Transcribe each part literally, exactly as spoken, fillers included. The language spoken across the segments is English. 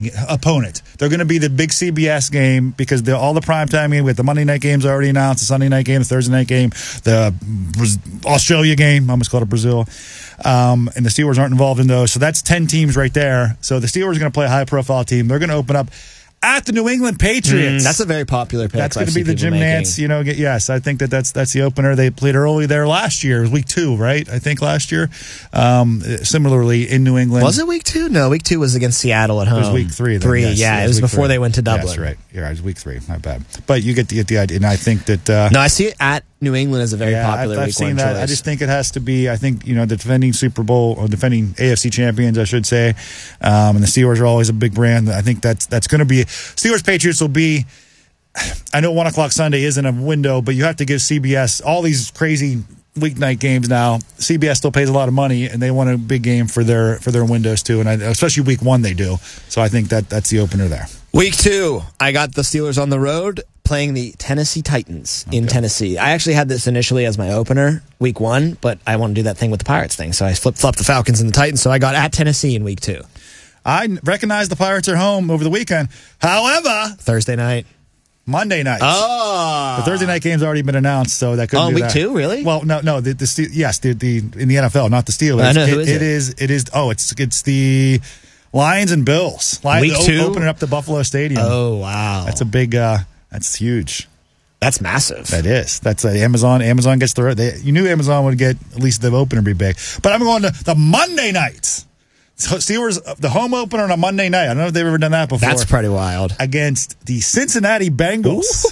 opponent. They're going to be the big C B S game because the, all the primetime game with the Monday night games are already announced, the Sunday night game, the Thursday night game, the Australia game, I almost called it Brazil, um, and the Steelers aren't involved in those. So that's ten teams right there. So the Steelers are going to play a high-profile team. They're going to open up at the New England Patriots. Mm, that's a very popular pick. That's going to be the Jim Nantz, you know, yes, I think that that's that's the opener. They played early there last year. It was week two, right? I think last year. Um, similarly, in New England. Was it week two? No, week two was against Seattle at home. It was week three. Then, three, yes, yeah. it It was, was before three. they went to Dublin. That's right. Yeah, it was week three. My bad. But you get the, get the idea. And I think that... Uh, no, I see it at New England as a very yeah, popular I've, I've week seen one that. choice. I just think it has to be, I think, you know, the defending Super Bowl, or defending A F C champions, I should say, um, and the Steelers are always a big brand. I think that's that's going to be... Steelers-Patriots will be... I know one o'clock Sunday isn't a window, but you have to give C B S all these crazy weeknight games now. C B S still pays a lot of money, and they want a big game for their for their windows too, and I, especially week one they do. So I think that that's the opener there. Week two, I got the Steelers on the road playing the Tennessee Titans in Okay. Tennessee. I actually had this initially as my opener, week one, but I want to do that thing with the Pirates thing, so I flip-flopped the Falcons and the Titans, so I got at Tennessee in week two. I recognize the Pirates are home over the weekend. However, Thursday night. Monday night. Oh. The Thursday night game's already been announced, so that could Oh, be week that. two, really? Well, no, no. The, the Ste- yes, the, the in the N F L, not the Steelers. I know, who it, is it? It is. It is. Oh, it's it's the Lions and Bills. Lions, Week two? opening up the Buffalo Stadium. Oh, wow. That's a big. Uh, that's huge. That's massive. That is. That's uh, Amazon. Amazon gets the. They, you knew Amazon would get at least the opener be big, but I'm going to the Monday nights. So Steelers, the home opener on a Monday night. I don't know if they've ever done that before. That's pretty wild. Against the Cincinnati Bengals.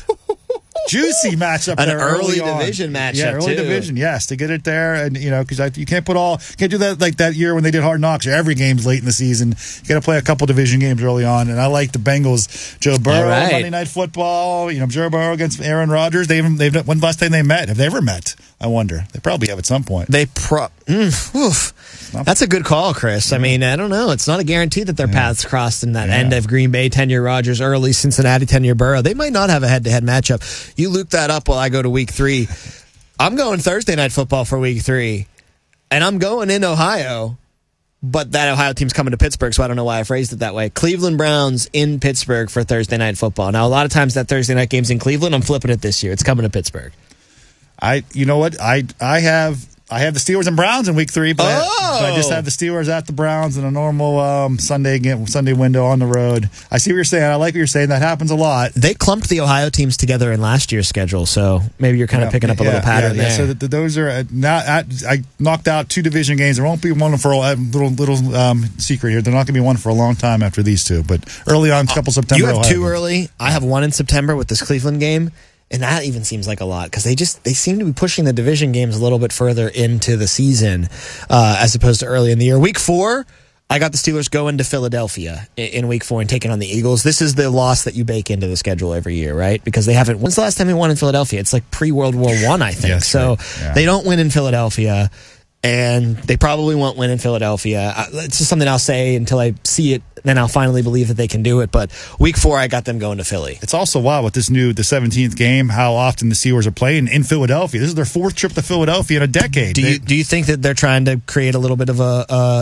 Juicy matchup. An there early on. division matchup, Yeah, early too. division. Yes, to get it there, and you know, because you can't put all can't do that like that year when they did Hard Knocks. Every game's late in the season. You got to play a couple division games early on. And I like the Bengals. Joe Burrow, All right. Monday Night Football. You know, Joe Burrow against Aaron Rodgers. They haven't. They've when's the last time they met? Have they ever met? I wonder. They probably have at some point. They pro. Mm, oof. That's a good call, Chris. I mean, I don't know. It's not a guarantee that their paths crossed in that Yeah. end of Green Bay tenure Rodgers, early Cincinnati tenure Burrow. They might not have a head-to-head matchup. You loop that up while I go to week three. I'm going Thursday night football for week three, and I'm going in Ohio, but that Ohio team's coming to Pittsburgh, so I don't know why I phrased it that way. Cleveland Browns in Pittsburgh for Thursday night football. Now, a lot of times that Thursday night game's in Cleveland. I'm flipping it this year. It's coming to Pittsburgh. I. You know what? I. I have. I have the Steelers and Browns in week three, but, I, Oh! but I just have the Steelers at the Browns in a normal um, Sunday game, Sunday window on the road. I see what you're saying. I like what you're saying. That happens a lot. They clumped the Ohio teams together in last year's schedule, so maybe you're kind of Yeah, picking up a yeah, little pattern yeah, yeah. there. So the, the, those are uh, not. At, I knocked out two division games. There won't be one for a little little um, secret here. They're not going to be one for a long time after these two. But early on, a couple September. you have Ohio two games. early. I have one in September with this Cleveland game, and that even seems like a lot because they just they seem to be pushing the division games a little bit further into the season uh, as opposed to early in the year. Week four, I got the Steelers going to Philadelphia in, in week four and taking on the Eagles. This is the loss that you bake into the schedule every year, right? Because they haven't. When's the last time they won in Philadelphia? It's like pre World War One, I, I think. Yes, so right. Yeah. they don't win in Philadelphia. And they probably won't win in Philadelphia. Uh, It's just something I'll say until I see it. Then I'll finally believe that they can do it. But week four, I got them going to Philly. It's also wild with this new the seventeenth game how often the Steelers are playing in Philadelphia. This is their fourth trip to Philadelphia in a decade. Do They- you do you think that they're trying to create a little bit of a, a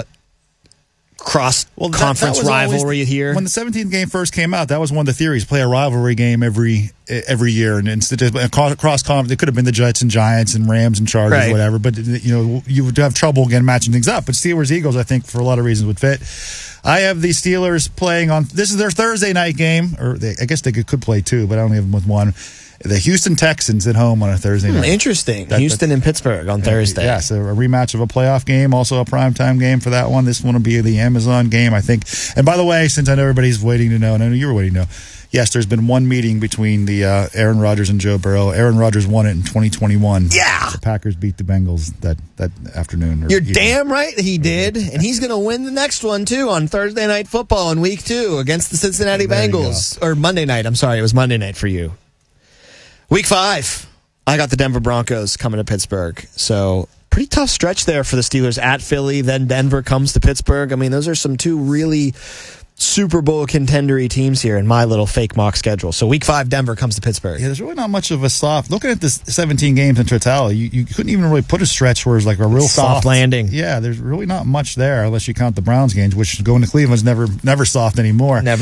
cross Well, that- conference that was always rivalry the- here? When the seventeenth game first came out, that was one of the theories: play a rivalry game every every year, and instead of cross conference, it could have been the Jets and Giants and Rams and Chargers, Right. or whatever. But you know, you would have trouble again matching things up. But Steelers Eagles, I think, for a lot of reasons, would fit. I have the Steelers playing on. This is their Thursday night game, or they, I guess they could, could play two, but I only have them with one. The Houston Texans at home on a Thursday Hmm, night. interesting. That- Houston and Pittsburgh on Thursday. Yes, a rematch of a playoff game, also a primetime game for that one. This one will be the Amazon game, I think. And by the way, since I know everybody's waiting to know, and I know you were waiting to know, yes, there's been one meeting between the uh, Aaron Rodgers and Joe Burrow. Aaron Rodgers won it in twenty twenty-one. Yeah. The Packers beat the Bengals that, that afternoon. or You're evening. damn right he did. And he's going to win the next one, too, on Thursday Night Football in week two against the Cincinnati There you Bengals. Or Monday night. I'm sorry. It was Monday night for you. Week five, I got the Denver Broncos coming to Pittsburgh. So pretty tough stretch there for the Steelers at Philly. Then Denver comes to Pittsburgh. I mean, those are some two really Super Bowl contendery teams here in my little fake mock schedule. So week five, Denver comes to Pittsburgh. Yeah, there's really not much of a soft. Looking at this seventeen games in totality, you, you couldn't even really put a stretch where it's like a real Soft soft, landing. Yeah, there's really not much there unless you count the Browns games, which going to Cleveland's never never soft anymore. Never.